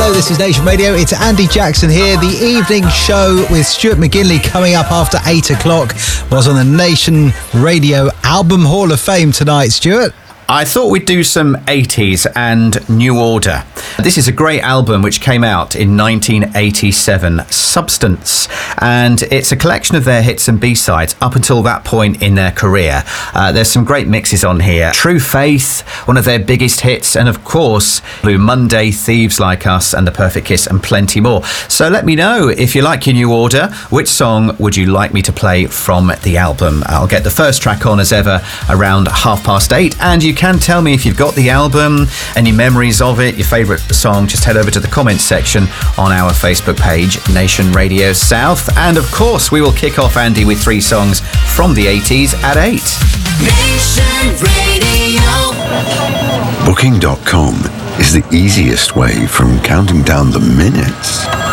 Hello, this is Nation Radio. It's Andy Jackson here. The evening show with Stuart McGinley coming up after 8 o'clock was on the Nation Radio Album Hall of Fame tonight. Stuart? I thought we'd do some 80s and New Order. This is a great album which came out in 1987, Substance, and it's a collection of their hits and B-sides up until that point in their career. There's some great mixes on here. True Faith, one of their biggest hits, and of course, Blue Monday, Thieves Like Us, and The Perfect Kiss, and plenty more. So let me know if you like your New Order, which song would you like me to play from the album? I'll get the first track on as ever around 8:30, and you can tell me if you've got the album, any memories of it, your favourite song. Just head over to the comments section on our Facebook page, Nation Radio South. And of course, we will kick off, Andy, with 3 songs from the 80s at 8. Nation Radio. Booking.com is the easiest way from counting down the minutes